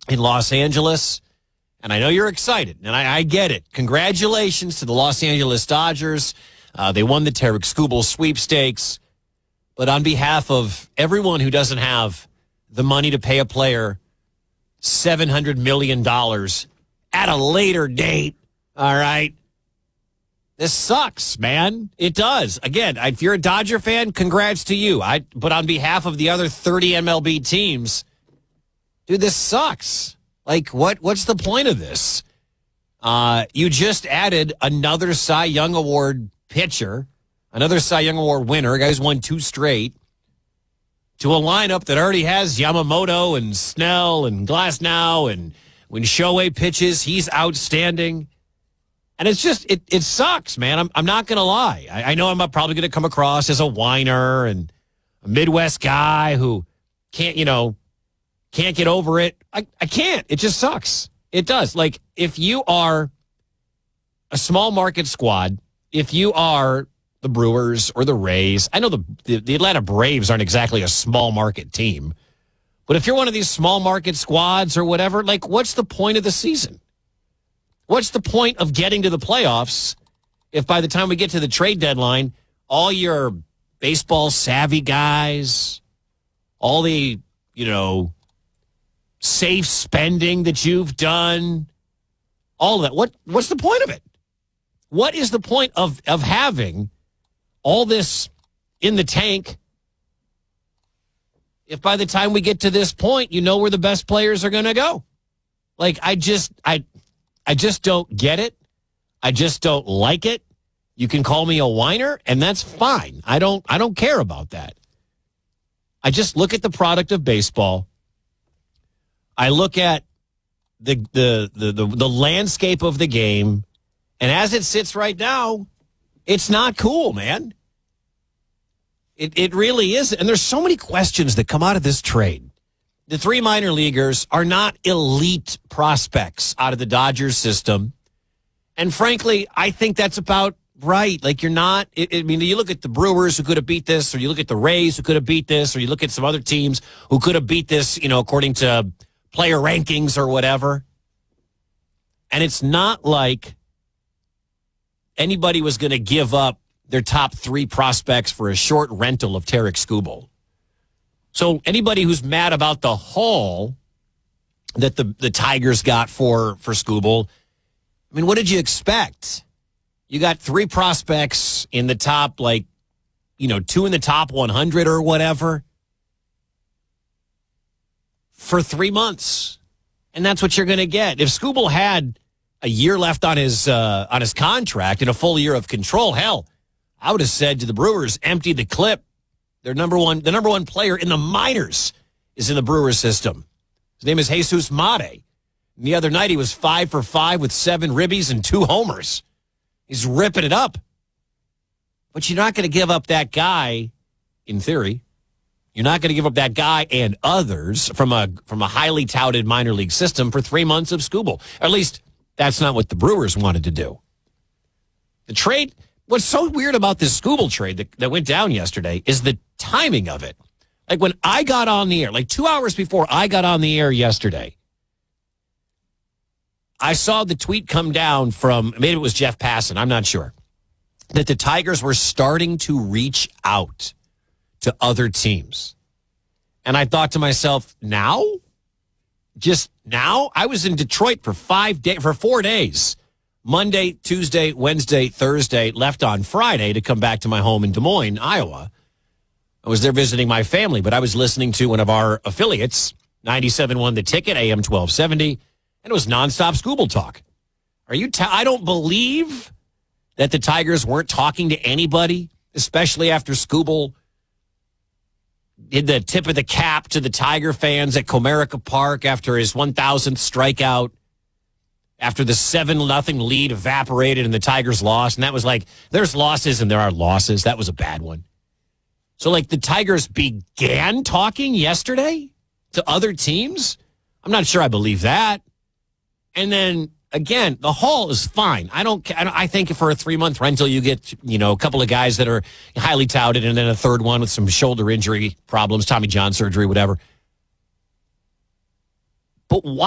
in Los Angeles. And I know you're excited, and I get it. Congratulations to the Los Angeles Dodgers. They won the Tarik Skubal sweepstakes. But on behalf of everyone who doesn't have the money to pay a player $700 million at a later date, all right, this sucks, man. It does. Again, if you're a Dodger fan, congrats to you. But on behalf of the other 30 MLB teams, dude, this sucks. Like, what's the point of this? You just added another Cy Young Award pitcher, another Cy Young Award winner, a guy who's won 2 straight, to a lineup that already has Yamamoto and Snell and Glasnow, and when Shohei pitches, he's outstanding. And it's just, it sucks, man. I'm not going to lie. I know I'm probably going to come across as a whiner and a Midwest guy who can't get over it. I can't. It just sucks. It does. Like, if you are a small market squad, if you are the Brewers or the Rays, I know the Atlanta Braves aren't exactly a small market team, but if you're one of these small market squads or whatever, like, what's the point of the season? What's the point of getting to the playoffs if by the time we get to the trade deadline, all your baseball savvy guys, all the, safe spending that you've done, all of that, what's the point of it? What is the point of having all this in the tank if by the time we get to this point, you know where the best players are going to go? Like, I just don't get it. I just don't like it. You can call me a whiner, and that's fine. I don't care about that. I just look at the product of baseball. I look at the landscape of the game, and as it sits right now, it's not cool, man. It really is. And there's so many questions that come out of this trade. The 3 minor leaguers are not elite prospects out of the Dodgers system. And frankly, I think that's about right. Like, you're not, you look at the Brewers who could have beat this, or you look at the Rays who could have beat this, or you look at some other teams who could have beat this, according to player rankings or whatever. And it's not like anybody was going to give up their top 3 prospects for a short rental of Tarik Skubal. So anybody who's mad about the haul that the Tigers got for Skubal, what did you expect? You got 3 prospects in the top, 2 in the top 100 or whatever for 3 months. And that's what you're going to get. If Skubal had a year left on his contract and a full year of control, hell, I would have said to the Brewers, empty the clip. The number one player in the minors is in the Brewers system. His name is Jesus Mate. And the other night he was 5 for 5 with 7 ribbies and 2 homers. He's ripping it up. But you're not going to give up that guy, in theory. You're not going to give up that guy and others from a highly touted minor league system for 3 months of Skubal. Or at least that's not what the Brewers wanted to do. The trade, what's so weird about this Skubal trade that went down yesterday is the timing of it. Like, when I got on the air, 2 hours before I got on the air yesterday, I saw the tweet come down from, maybe it was Jeff Passan, I'm not sure, that the Tigers were starting to reach out to other teams. And I thought to myself, now? Just now? I was in Detroit for 4 days. Monday, Tuesday, Wednesday, Thursday, left on Friday to come back to my home in Des Moines, Iowa. I was there visiting my family, but I was listening to one of our affiliates, 97.1 The Ticket, AM 1270, and it was nonstop Skubal talk. I don't believe that the Tigers weren't talking to anybody, especially after Skubal did the tip of the cap to the Tiger fans at Comerica Park after his 1,000th strikeout, after the 7-0 lead evaporated and the Tigers lost. And that was there's losses and there are losses. That was a bad one. So, the Tigers began talking yesterday to other teams? I'm not sure I believe that. And then, again, the haul is fine. I think for a 3-month rental, you get, a couple of guys that are highly touted and then a third one with some shoulder injury problems, Tommy John surgery, whatever. But why?